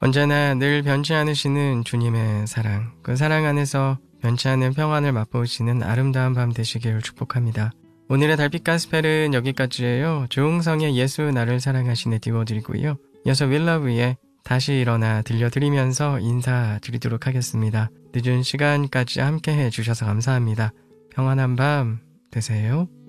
언제나 늘 변치 않으시는 주님의 사랑, 그 사랑 안에서 변치 않는 평안을 맛보시는 아름다운 밤 되시길 축복합니다. 오늘의 달빛 가스펠은 여기까지예요. 조응성의 예수 나를 사랑하시네 띄워드리고요. 이어서 윌러브의 다시 일어나 들려드리면서 인사드리도록 하겠습니다. 늦은 시간까지 함께 해주셔서 감사합니다. 평안한 밤 되세요.